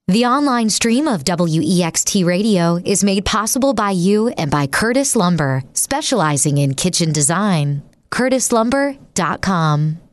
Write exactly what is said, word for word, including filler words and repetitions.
The online stream of W E X T Radio is made possible by you and by Curtis Lumber, specializing in kitchen design. curtis lumber dot com